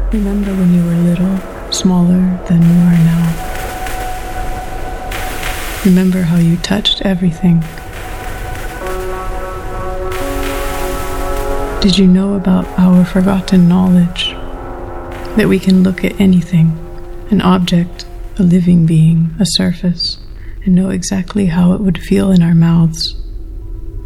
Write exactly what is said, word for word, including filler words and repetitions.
Remember when you were little, smaller than you are now. Remember how you touched everything. Did you know about our forgotten knowledge? That we can look at anything, an object, a living being, a surface, and know exactly how it would feel in our mouths.